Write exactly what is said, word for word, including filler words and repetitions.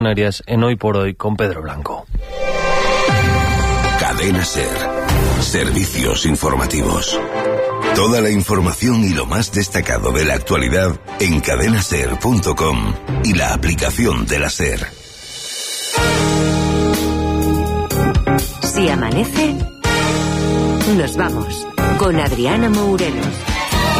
Canarias en Hoy por Hoy con Pedro Blanco. Cadena SER. Servicios informativos. Toda la información y lo más destacado de la actualidad en cadena ser punto com y la aplicación de la SER. Si amanece, nos vamos con Adriana Mourelos.